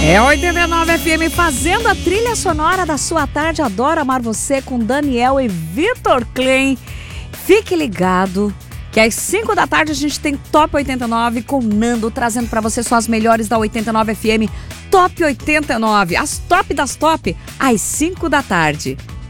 É 89 FM fazendo a trilha sonora da sua tarde. Adoro amar você com Daniel e Vitor Klein. Fique ligado que às 5 da tarde a gente tem Top 89 com Nando, trazendo para você só as melhores da 89 FM. Top 89, as top das top, às 5 da tarde.